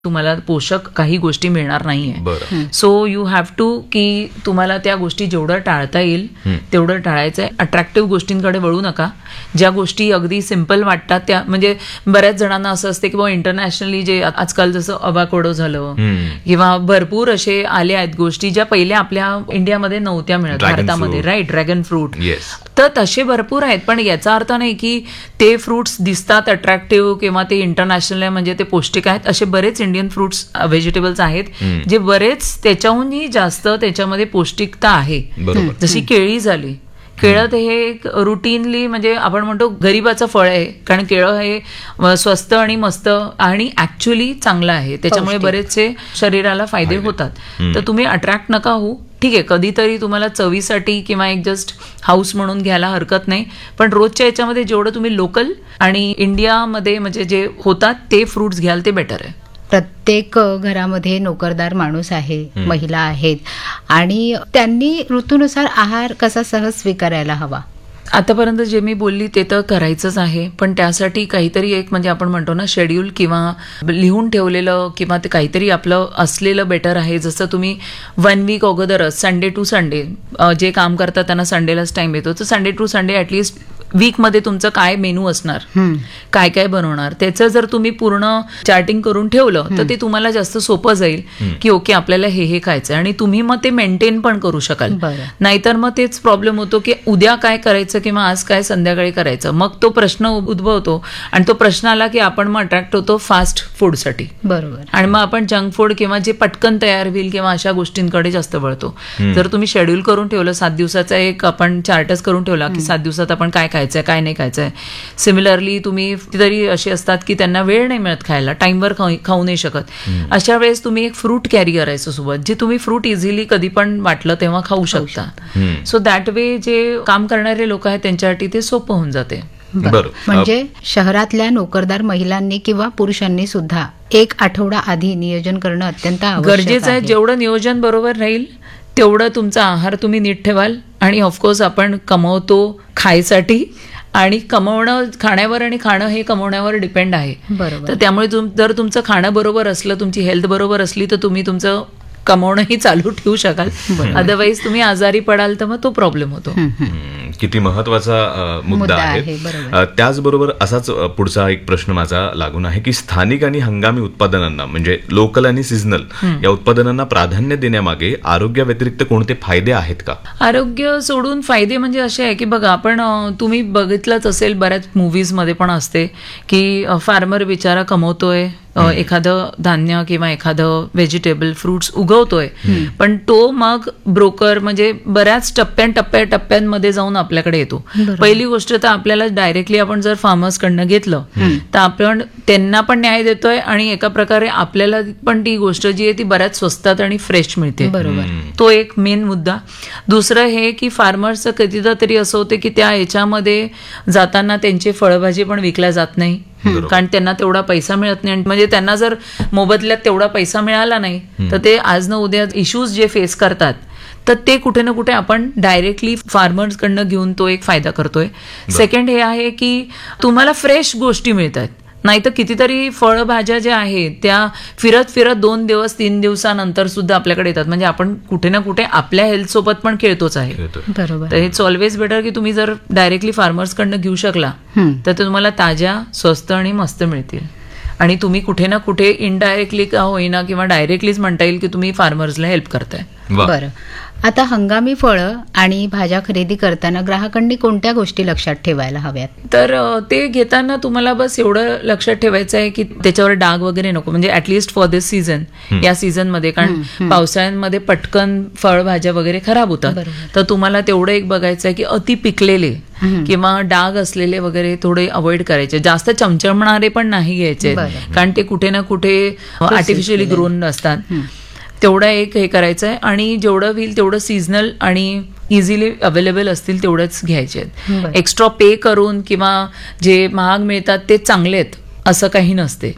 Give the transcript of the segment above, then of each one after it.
तुम्हाला पोषक काही गोष्टी मिळणार नाहीये. सो यू हॅव टू की तुम्हाला त्या गोष्टी जेवढं टाळता येईल तेवढं टाळायचंय. अट्रॅक्टिव्ह गोष्टींकडे वळू नका. ज्या गोष्टी अगदी सिम्पल वाटतात त्या, म्हणजे बऱ्याच जणांना असं असते की बाबा इंटरनॅशनली जे आजकाल जसं अवाकोडो झालं किंवा भरपूर असे आले आहेत गोष्टी ज्या पहिल्या आपल्या इंडियामध्ये नव्हत्या मिळत, भारतामध्ये. Right, dragon fruit. तर तसे भरपूर आहेत, पण याचा अर्थ नाही की ते फ्रुट्स दिसतात अट्रॅक्टिव्ह किंवा ते इंटरनॅशनल आहे म्हणजे ते पौष्टिक आहेत. असे बरेच इंडियन फ्रुट्स व्हेजिटेबल्स आहेत जे बरेच त्याच्याहूनही जास्त त्याच्यामध्ये पौष्टिकता आहे. जशी केळी झाली, केळं ते हे एक रुटीनली म्हणजे आपण म्हणतो गरिबाचं फळ आहे, कारण केळं हे स्वस्त आणि मस्त आणि ऍक्च्युअली चांगलं आहे, त्याच्यामुळे बरेचसे शरीराला फायदे होतात. तर तुम्ही अट्रॅक्ट नका होऊ. ठीक आहे, कधीतरी तुम्हाला चवीसाठी किंवा एक जस्ट हाऊस म्हणून घ्यायला हरकत नाही, पण रोजच्या याच्यामध्ये जेवढं तुम्ही लोकल आणि इंडियामध्ये म्हणजे जे होतात ते फ्रुट्स घ्याल ते बेटर आहे. प्रत्येक घरामध्ये नोकरदार माणूस आहे, महिला आहेत, आणि त्यांनी ऋतूनुसार आहार कसा सहज स्वीकारायला हवा. आतापर्यंत जे मी बोलली ते तर करायचंच आहे, पण त्यासाठी काहीतरी एक म्हणजे आपण म्हणतो ना शेड्यूल किंवा लिहून ठेवलेलं किंवा ते काहीतरी आपलं असलेलं बेटर आहे. जसं तुम्ही 1 वीक अगोदरच संडे टू संडे जे काम करतात त्यांना संडेलाच टाइम येतो, तर संडे टू संडे ॲटलिस्ट वीकमध्ये तुमचं काय मेनू असणार, काय काय बनवणार, त्याचं जर तुम्ही पूर्ण चार्टिंग करून ठेवलं तर ते तुम्हाला जास्त सोपं जाईल की ओके आपल्याला हे खायचं आणि तुम्ही मग ते मेंटेन पण करू शकाल. नाहीतर मग तेच प्रॉब्लेम होतो की उद्या काय करायचं किंवा आज काय संध्याकाळी करायचं, मग तो प्रश्न उद्भवतो आणि तो प्रश्न आला की आपण मग अट्रॅक्ट होतो फास्ट फूडसाठी. बरोबर. आणि मग आपण जंक फूड किंवा जे पटकन तयार होईल किंवा अशा गोष्टींकडे जास्त वळतो. जर तुम्ही शेड्यूल करून ठेवलं, 7 दिवसाचा एक आपण चार्टच करून ठेवला की 7 दिवसात आपण काय खायचंय काय नाही खायचंय. सिमिलरली तुम्ही तरी अशी असतात की त्यांना वेळ नाही मिळत खायला, टाइमवर खाऊ नाही शकत, अशा वेळेस तुम्ही एक फ्रूट कॅरी करायचं सोबत, जे तुम्ही फ्रूट इझिली कधी पण वाटलं तेव्हा खाऊ शकता. सो दॅट वे जे काम करणारे लोक आहेत त्यांच्यासाठी ते सोपं होऊन जाते. म्हणजे शहरातल्या नोकरदार महिलांनी किंवा पुरुषांनी सुद्धा 1 आठवडा आधी नियोजन करणं अत्यंत गरजेचं आहे. जेवढं नियोजन बरोबर राहील तेवढं तुमचा आहार तुम्ही नीट ठेवाल. आणि ऑफकोर्स आपण कमवतो खायसाठी, आणि कमवणं खाण्यावर आणि खाणं हे कमवण्यावर डिपेंड आहे. तर त्यामुळे जर तुमचं खाणं बरोबर असलं, तुमची हेल्थ बरोबर असली, तर तुम्ही तुमचं कमवणंही चालू ठेवू शकाल. अदरवाईज तुम्ही आजारी पडाल तर मग तो प्रॉब्लेम होतो. किती महत्वाचा मुद्दा आहे. त्याचबरोबर असाच पुढचा एक प्रश्न माझा लागून आहे की स्थानिक आणि हंगामी उत्पादनांना म्हणजे लोकल आणि सीझनल या उत्पादनांना प्राधान्य देण्यामागे आरोग्या व्यतिरिक्त कोणते फायदे आहेत का? आरोग्य सोडून फायदे म्हणजे असे आहे की बघा, आपण तुम्ही बघितलंच असेल बऱ्याच मूव्हीज मध्ये पण असते की फार्मर बिचारा कमवतोय, एखादं धान्य किंवा एखादं व्हेजिटेबल फ्रुट्स उगवतोय, पण तो मग ब्रोकर म्हणजे बऱ्याच टप्प्यांमध्ये जाऊन आपल्याकडे येतो. पहिली गोष्ट तर आपल्याला डायरेक्टली आपण जर फार्मर्स कडनं घेतलं तर आपण त्यांना पण न्याय देतोय आणि एका प्रकारे आपल्याला पण ती गोष्ट जी आहे ती बऱ्याच स्वस्तात आणि फ्रेश मिळते. तो एक मेन मुद्दा. दुसरं हे की फार्मर्सचं कधीदा तरी असं होतं की त्या याच्यामध्ये जाताना त्यांची फळभाजी पण विकल्या जात नाही, कारण त्यांना तेवढा पैसा मिळत नाही. म्हणजे त्यांना जर मोबदल्यात तेवढा पैसा मिळाला नाही तर ते आज न उद्या इश्यूज जे फेस करतात, तर ते कुठे ना कुठे आपण डायरेक्टली फार्मर्स कडनं घेऊन तो एक फायदा करतोय. सेकंड हे आहे की तुम्हाला फ्रेश गोष्टी मिळतात. नाहीतर कितीतरी फळभाज्या ज्या आहेत त्या फिरत 2 दिवस 3 दिवसानंतर सुद्धा आपल्याकडे येतात. म्हणजे आपण कुठे ना कुठे आपल्या हेल्थ सोबत पण खेळतोच आहे. तर इट्स ऑलवेज बेटर की तुम्ही जर डायरेक्टली फार्मर्स कडनं घेऊ शकला तर ते तुम्हाला ताज्या, स्वस्त आणि मस्त मिळतील. आणि तुम्ही कुठे ना कुठे इनडायरेक्टली का होईना किंवा डायरेक्टलीच म्हणता येईल की तुम्ही फार्मर्सला हेल्प करताय. बरं, आता हंगामी फळं आणि भाज्या खरेदी करताना ग्राहकांनी कोणत्या गोष्टी लक्षात ठेवायला हव्यात? तर ते घेताना तुम्हाला बस एवढं लक्षात ठेवायचं आहे की त्याच्यावर डाग वगैरे नको, म्हणजे ऍटलिस्ट फॉर दिस सीझन, या सीझनमध्ये, कारण पावसाळ्यांमध्ये पटकन फळभाज्या वगैरे खराब होतात. तर तुम्हाला तेवढं एक बघायचं आहे की अति पिकलेले किंवा डाग असलेले वगैरे थोडे अवॉइड करायचे. जास्त चमचमणारे पण नाही घ्यायचे, कारण ते कुठे ना कुठे आर्टिफिशियली ग्रोन असतात. तेवढं एक हे करायचं आहे आणि जेवढं होईल तेवढं सीझनल आणि इझिली अवेलेबल असतील तेवढंच घ्यायचे आहेत. एक्स्ट्रा पे करून किंवा जे महाग मिळतात ते चांगले आहेत असं काही नसते.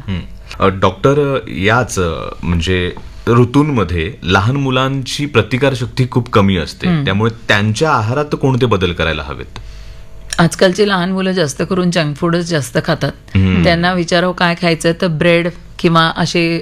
बरं डॉक्टर, याच म्हणजे ऋतूंमध्ये लहान मुलांची प्रतिकारशक्ती खूप कमी असते, त्यामुळे त्यांच्या आहारात कोणते बदल करायला हवेत? आजकालची लहान मुलं जास्त करून जंक फूडच जास्त खातात. त्यांना विचारावं काय खायचं तर ब्रेड किंवा असे